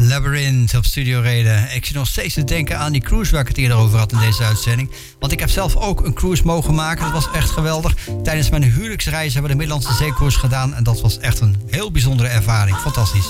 Labyrinth op Studio Reden. Ik zit nog steeds te denken aan die cruise waar ik het eerder over had in deze uitzending. Want ik heb zelf ook een cruise mogen maken. Dat was echt geweldig. Tijdens mijn huwelijksreis hebben we de Middellandse Zeecruise gedaan. En dat was echt een heel bijzondere ervaring. Fantastisch.